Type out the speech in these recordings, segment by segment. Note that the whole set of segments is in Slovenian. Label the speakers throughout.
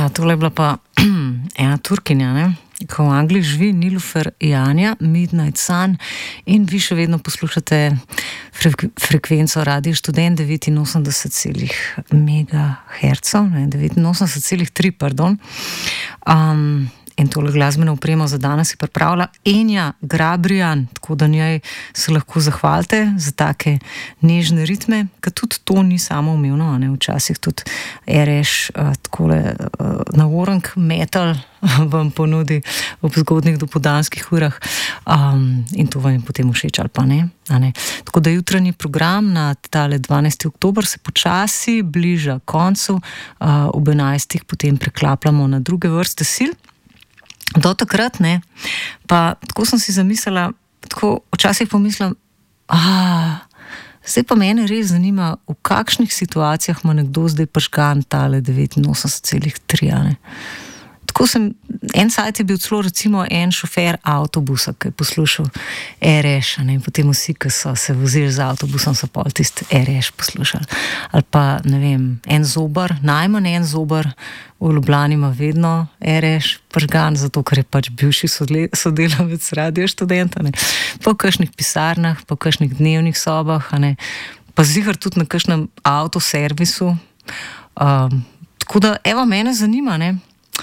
Speaker 1: Ja, tole je bila pa ena Turkinja, ne? Ko v Angliji živi, Nilufer Janja, Midnight Sun, in vi še vedno poslušate frekvenco Radio Študent 89,3 MHz, 89,3, pardon. In tole glasbeno opremo za danes je pripravila Enja Grabrijan, tako da njej se lahko zahvalite za take nežne ritme, ker tudi to ni samoumevno, ne? Včasih tudi RŠ takole na orang metal vam ponudi ob zgodnih dopoldanskih urah, in to vam je potem všeč ali pa ne, a ne. Tako da jutranji program na tale 12. oktober se počasi bliža koncu, ob 11. potem preklapljamo na druge vrste sil. Do takrat, ne, pa tako sem si zamislila, tako včasih pomislim, zdaj pa mene res zanima, v kakšnih situacijah ima nekdo zdaj prižgan tale 89,3, ne. Tako sem, en sajt je bil celo recimo en šofer avtobusa, ki je poslušal RŠ, ne, in potem vsi, ki so se vozili z avtobusom, so pol tisti RŠ poslušali. Ali pa, ne vem, en zobar, najmanj en zobar v Ljubljani ima vedno RŠ prižgan, zato ker je pač bivši sodelavec Radio Študenta, ne. Pa v kakšnih pisarnah, pa v kakšnih dnevnih sobah, ne, pa ziher tudi na kakšnem avtoservisu. Tako da, evo, mene zanima, ne,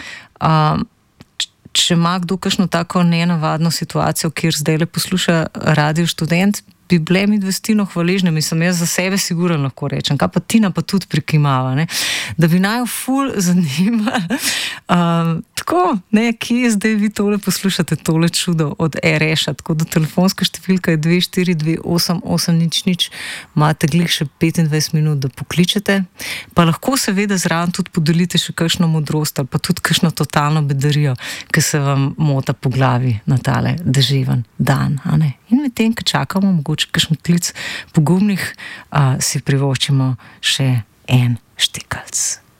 Speaker 1: če ima kdo kakšno tako nenavadno situacijo, kjer zdaj le posluša Radio Študent, bi bile mi dvestino hvaležne, mislim, jaz za sebe sigurno lahko rečem, kaj pa Tina pa tudi prikimava, ne, da bi naj ful zanima, tako, ne, kje zdaj vi tole poslušate, tole čudo od RŠ-a, tako da telefonska številka je 2428800, imate glih še 25 minut, da pokličete, pa lahko seveda zraven tudi podelite še kakšno modrost ali pa tudi kakšno totalno bedarijo, ki se vam mota po glavi na tale deževen dan, a ne. In medtem, ko čakamo mogoče kakšen klic pogumnih, si privoščimo še en štekalc.